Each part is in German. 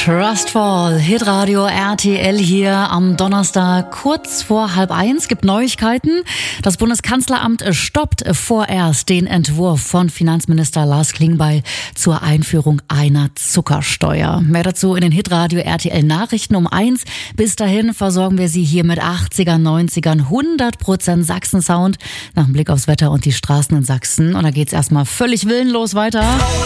Trustfall, Hitradio RTL hier am Donnerstag kurz vor 12:30 gibt Neuigkeiten. Das Bundeskanzleramt stoppt vorerst den Entwurf von Finanzminister Lars Klingbeil zur Einführung einer Zuckersteuer. Mehr dazu in den Hitradio RTL Nachrichten um 1. Bis dahin versorgen wir Sie hier mit 80ern, 90ern, 100% Sachsen-Sound. Nach dem Blick aufs Wetter und die Straßen in Sachsen. Und da geht's erstmal völlig willenlos weiter.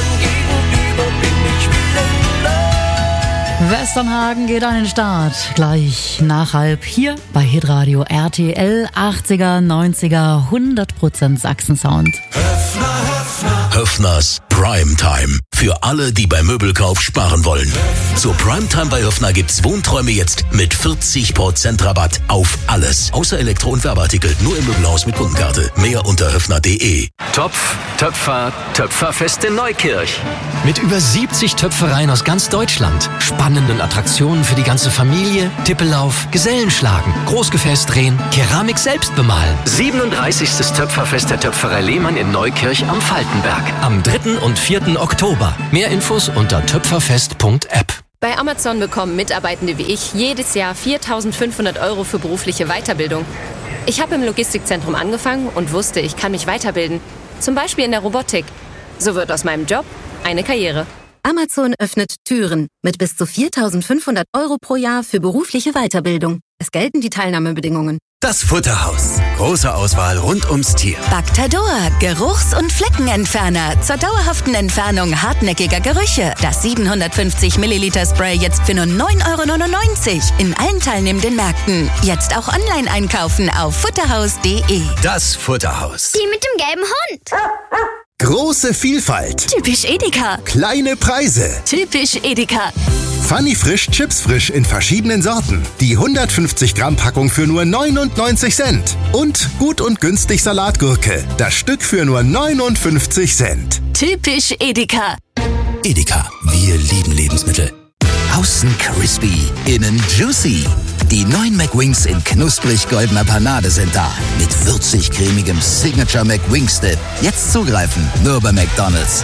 Westernhagen geht an den Start. Gleich nach 12:30 hier bei Hitradio RTL. 80er, 90er, 100% Sachsen-Sound. Höffners Primetime. Für alle, die beim Möbelkauf sparen wollen. Zur Primetime bei Höffner gibt's Wohnträume jetzt mit 40% Rabatt auf alles. Außer Elektro- und Werbeartikel nur im Möbelhaus mit Kundenkarte. Mehr unter höffner.de. Topf, Töpfer, Töpferfest in Neukirch. Mit über 70 Töpfereien aus ganz Deutschland. Spannenden Attraktionen für die ganze Familie, Tippellauf, Gesellenschlagen, Großgefäß drehen, Keramik selbst bemalen. 37. Töpferfest der Töpferei Lehmann in Neukirch am Faltenberg. Am 3. und 4. Oktober. Mehr Infos unter töpferfest.app. Bei Amazon bekommen Mitarbeitende wie ich jedes Jahr 4.500 € für berufliche Weiterbildung. Ich habe im Logistikzentrum angefangen und wusste, ich kann mich weiterbilden. Zum Beispiel in der Robotik. So wird aus meinem Job eine Karriere. Amazon öffnet Türen mit bis zu 4.500 € pro Jahr für berufliche Weiterbildung. Es gelten die Teilnahmebedingungen. Das Futterhaus. Große Auswahl rund ums Tier. Bactador, Geruchs- und Fleckenentferner zur dauerhaften Entfernung hartnäckiger Gerüche. Das 750 Milliliter Spray jetzt für nur 9,99 € in allen teilnehmenden Märkten. Jetzt auch online einkaufen auf futterhaus.de. Das Futterhaus. Die mit dem gelben Hund. Große Vielfalt. Typisch Edeka. Kleine Preise. Typisch Edeka. Funny Frisch, Chips Frisch in verschiedenen Sorten. Die 150 Gramm Packung für nur 99 Cent. Und gut und günstig Salatgurke. Das Stück für nur 59 Cent. Typisch Edeka. Edeka, wir lieben Lebensmittel. Außen crispy, innen juicy. Die neuen McWings in knusprig goldener Panade sind da. Mit würzig cremigem Signature McWings Dip. Jetzt zugreifen, nur bei McDonald's.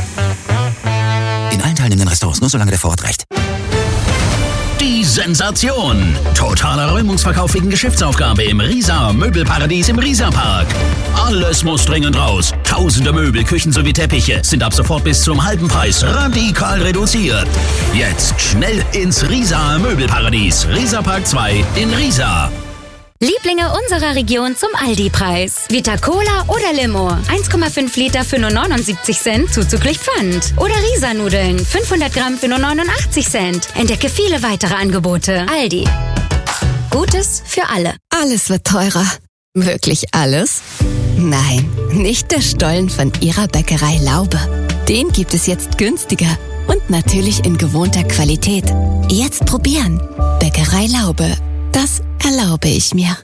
In allen teilnehmenden Restaurants nur solange der Vorrat reicht. Die Sensation! Totaler Räumungsverkauf wegen Geschäftsaufgabe im Riesa Möbelparadies im Riesa-Park. Alles muss dringend raus. Tausende Möbel, Küchen sowie Teppiche sind ab sofort bis zum halben Preis radikal reduziert. Jetzt schnell ins Riesa Möbelparadies. Riesa-Park 2 in Riesa. Lieblinge unserer Region zum Aldi-Preis. Vita Cola oder Limo. 1,5 Liter für nur 79 Cent, zuzüglich Pfand. Oder Risa-Nudeln. 500 Gramm für nur 89 Cent. Entdecke viele weitere Angebote. Aldi. Gutes für alle. Alles wird teurer. Wirklich alles? Nein, nicht der Stollen von Ihrer Bäckerei Laube. Den gibt es jetzt günstiger. Und natürlich in gewohnter Qualität. Jetzt probieren. Bäckerei Laube. Das erlaube ich mir.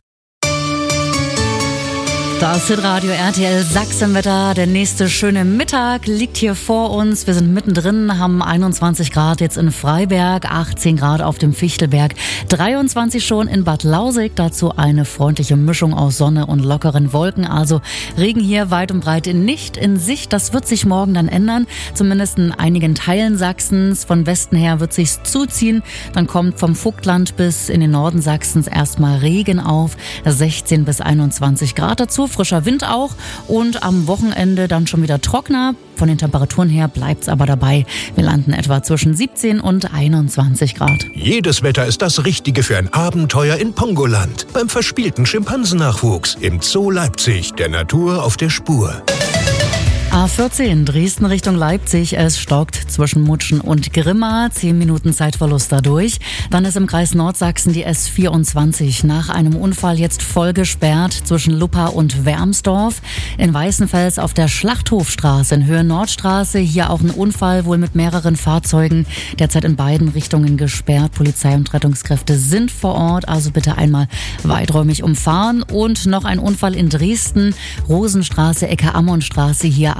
Das Hitradio RTL Sachsenwetter. Der nächste schöne Mittag liegt hier vor uns. Wir sind mittendrin, haben 21 Grad jetzt in Freiberg, 18 Grad auf dem Fichtelberg, 23 schon in Bad Lausick. Dazu eine freundliche Mischung aus Sonne und lockeren Wolken. Also Regen hier weit und breit nicht in Sicht. Das wird sich morgen dann ändern. Zumindest in einigen Teilen Sachsens. Von Westen her wird sich's zuziehen. Dann kommt vom Vogtland bis in den Norden Sachsens erstmal Regen auf. 16 bis 21 Grad dazu. Frischer Wind auch und am Wochenende dann schon wieder trockener. Von den Temperaturen her bleibt's aber dabei. Wir landen etwa zwischen 17 und 21 Grad. Jedes Wetter ist das Richtige für ein Abenteuer in Pongoland. Beim verspielten Schimpansennachwuchs im Zoo Leipzig, der Natur auf der Spur. A14 Dresden Richtung Leipzig. Es stockt zwischen Mutschen und Grimma. 10 Minuten Zeitverlust dadurch. Dann ist im Kreis Nordsachsen die S24 nach einem Unfall jetzt voll gesperrt zwischen Luppa und Wermsdorf. In Weißenfels auf der Schlachthofstraße in Höhe Nordstraße. Hier auch ein Unfall, wohl mit mehreren Fahrzeugen. Derzeit in beiden Richtungen gesperrt. Polizei und Rettungskräfte sind vor Ort. Also bitte einmal weiträumig umfahren. Und noch ein Unfall in Dresden. Rosenstraße, Ecke Ammonstraße. Hier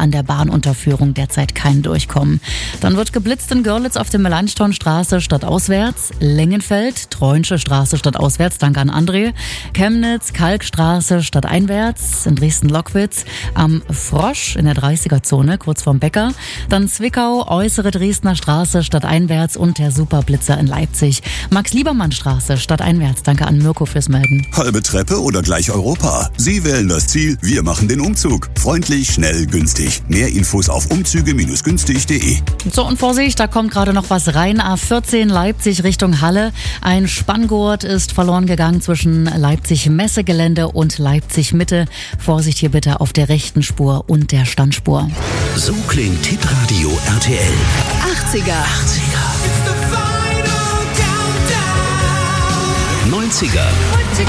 an der Bahnunterführung derzeit kein Durchkommen. Dann wird geblitzt in Görlitz auf der Melanchthonstraße stadtauswärts, Lengenfeld, Treunsche Straße stadtauswärts, danke an André, Chemnitz, Kalkstraße stadteinwärts, in Dresden-Lockwitz, am Frosch in der 30er-Zone, kurz vorm Bäcker, dann Zwickau, äußere Dresdner Straße stadteinwärts und der Superblitzer in Leipzig. Max-Liebermann-Straße stadteinwärts, danke an Mirko fürs Melden. Halbe Treppe oder gleich Europa? Sie wählen das Ziel, wir machen den Umzug. Freundlich, schnell, günstig. Mehr Infos auf umzüge-günstig.de. So, und Vorsicht, da kommt gerade noch was rein. A14 Leipzig Richtung Halle. Ein Spanngurt ist verloren gegangen zwischen Leipzig-Messegelände und Leipzig-Mitte. Vorsicht hier bitte auf der rechten Spur und der Standspur. So klingt Hitradio RTL. 80er. 90er.